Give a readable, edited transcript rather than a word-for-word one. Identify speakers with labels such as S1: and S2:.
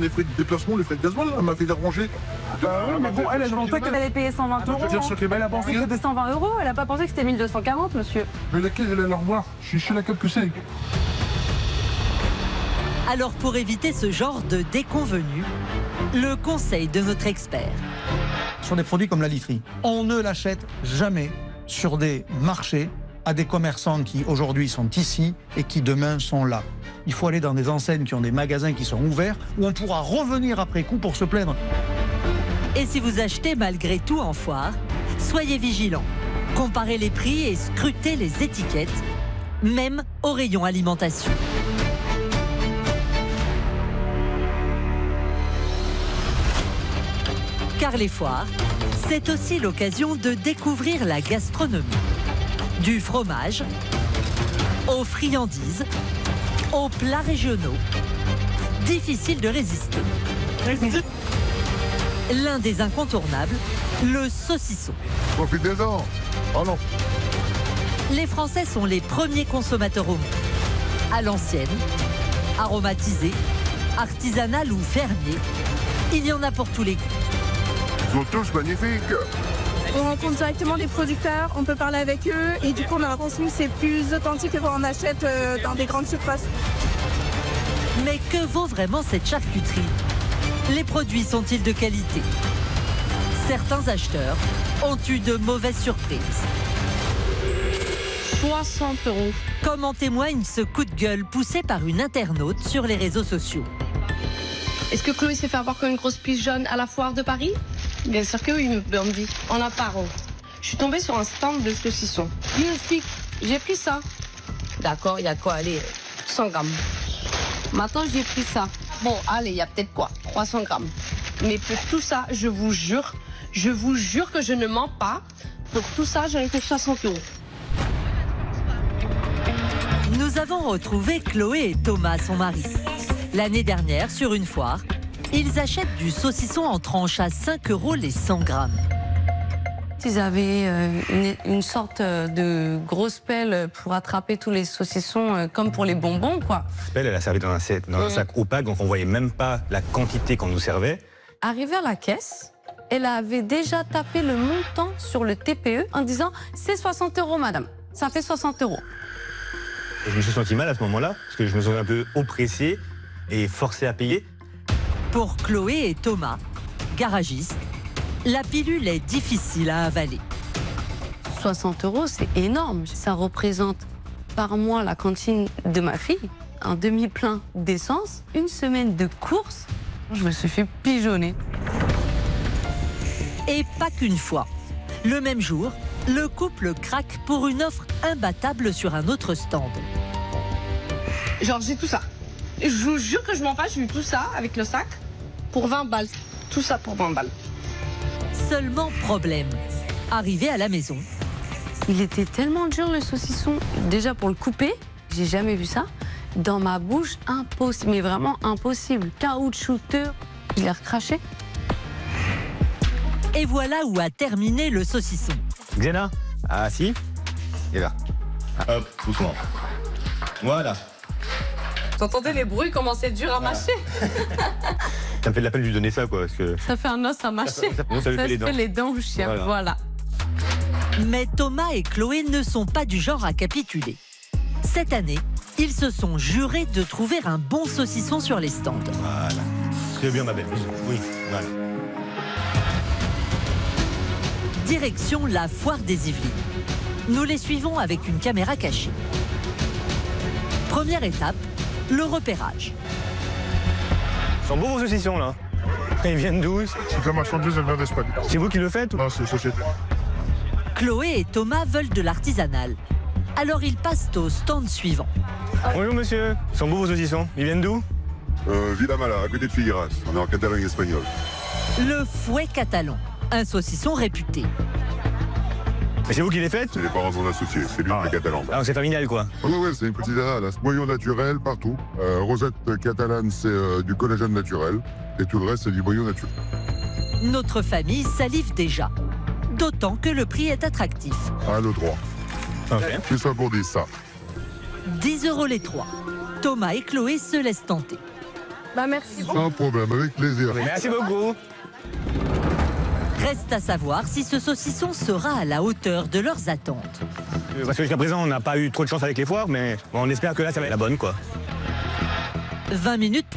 S1: les frais de déplacement, les frais de gasoil, elle m'a fait l'arranger.
S2: Bah oui, mais bon, elle a demandé qu'elle
S3: Elle avait payé 120 euros.
S2: Elle a pensé
S3: C'était 120 euros, elle n'a pas pensé que c'était 1240, monsieur.
S1: Mais laquelle elle a la revoir? Je suis chez la cap que c'est.
S4: Alors pour éviter ce genre de déconvenus, le conseil de notre expert.
S5: Sur des produits comme la literie, on ne l'achète jamais sur des marchés à des commerçants qui aujourd'hui sont ici et qui demain sont là. Il faut aller dans des enseignes qui ont des magasins qui sont ouverts où on pourra revenir après coup pour se plaindre.
S4: Et si vous achetez malgré tout en foire, soyez vigilants. Comparez les prix et scrutez les étiquettes, même au rayon alimentation. Car les foires, c'est aussi l'occasion de découvrir la gastronomie. Du fromage, aux friandises, aux plats régionaux. Difficile de résister. L'un des incontournables, le saucisson.
S1: Profite des ans. Oh non.
S4: Les Français sont les premiers consommateurs au monde. À l'ancienne, aromatisé, artisanal ou fermier, il y en a pour tous les goûts.
S1: Ils sont tous magnifiques.
S6: On rencontre directement des producteurs, on peut parler avec eux et du coup on a l'impression que c'est plus authentique que quand on achète dans des grandes surfaces.
S4: Mais que vaut vraiment cette charcuterie? Les produits sont-ils de qualité? Certains acheteurs ont eu de mauvaises surprises.
S6: 60 euros.
S4: Comme en témoigne ce coup de gueule poussé par une internaute sur les réseaux sociaux.
S7: Est-ce que Chloé s'est fait avoir comme une grosse pige jaune à la foire de Paris? Bien sûr que oui, Bambi. En apparent. Je suis tombée sur un stand de saucisson. Magnifique. J'ai pris ça. D'accord, il y a quoi? Allez, 100 grammes. Maintenant, j'ai pris ça. Bon, allez, il y a peut-être quoi? 300 grammes. Mais pour tout ça, je vous jure que je ne mens pas. Pour tout ça, j'en ai fait 60 euros.
S4: Nous avons retrouvé Chloé et Thomas, son mari. L'année dernière, sur une foire, ils achètent du saucisson en tranches à 5 euros les 100 grammes.
S3: Ils avaient une sorte de grosse pelle pour attraper tous les saucissons comme pour les bonbons, quoi.
S8: La pelle, elle a servi dans un sac opaque, donc on voyait même pas la quantité qu'on nous servait.
S3: Arrivée à la caisse, elle avait déjà tapé le montant sur le TPE en disant « c'est 60 euros, madame, ça fait 60 euros ».
S8: Et je me suis senti mal à ce moment-là, parce que je me sentais un peu oppressé et forcé à payer.
S4: Pour Chloé et Thomas, garagistes, la pilule est difficile à avaler.
S3: 60 euros, c'est énorme. Ça représente par mois la cantine de ma fille, un demi-plein d'essence, une semaine de courses. Je me suis fait pigeonner.
S4: Et pas qu'une fois. Le même jour, le couple craque pour une offre imbattable sur un autre stand.
S7: Genre, j'ai tout ça. Je vous jure que je mens pas, j'ai eu tout ça avec le sac pour 20 balles. Tout ça pour 20 balles.
S4: Seulement problème. Arrivé à la maison.
S3: Il était tellement dur le saucisson, déjà pour le couper, j'ai jamais vu ça. Dans ma bouche, impossible, mais vraiment impossible. Caoutchouteux, il est recraché.
S4: Et voilà où a terminé le saucisson.
S8: Xena, assis, et là. Hop, doucement. Voilà.
S3: T'entendais les bruits, comment c'est dur à mâcher.
S8: Ça me fait de la peine de lui donner ça, quoi. Parce que...
S3: Ça fait un os à mâcher.
S8: Ça lui fait
S3: les dents au chien, voilà.
S4: Mais Thomas et Chloé ne sont pas du genre à capituler. Cette année, ils se sont jurés de trouver un bon saucisson sur les stands.
S8: Voilà. C'est bien, ma belle. Oui, voilà.
S4: Direction la foire des Yvelines. Nous les suivons avec une caméra cachée. Première étape, le repérage.
S8: Ils sont beaux vos saucissons, là. Ils viennent d'où?
S1: C'est que la marchandise, elle vient d'Espagne.
S8: C'est vous qui le faites ou...
S1: Non, c'est une société.
S4: Chloé et Thomas veulent de l'artisanal. Alors ils passent au stand suivant.
S8: Bonjour monsieur, ils sont beaux vos saucissons. Ils viennent d'où?
S1: Villamala, à côté de Figueras. On est en Catalogne espagnole.
S4: Le fouet catalan, un saucisson réputé.
S8: Mais c'est vous qui les faites?
S1: C'est les parents de mon associé, c'est lui le catalan.
S8: Ah, c'est familial quoi.
S1: Oui, c'est une petite là. Noyau naturel partout. Rosette catalane, c'est du collagène naturel. Et tout le reste, c'est du boyau naturel.
S4: Notre famille salive déjà. D'autant que le prix est attractif.
S1: Ah, le droit.
S8: Okay.
S1: Tout ça pour 10, ça.
S4: 10 euros les trois. Thomas et Chloé se laissent tenter.
S7: Bah merci beaucoup.
S1: Sans problème, avec plaisir.
S8: Merci beaucoup.
S4: Reste à savoir si ce saucisson sera à la hauteur de leurs attentes.
S8: Parce que jusqu'à présent, on n'a pas eu trop de chance avec les foires, mais bon, on espère que là, ça va être la bonne, quoi.
S4: 20 minutes